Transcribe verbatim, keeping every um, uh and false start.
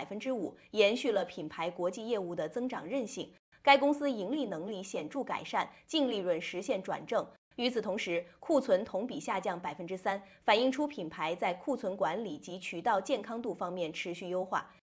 分之五，延续了品牌国际业务的增长韧性。该公司盈利能力显著改善，净利润实现转正。与此同时，库存同比下降百分之三，反映出品牌在库存管理及渠道健康度方面持续优化。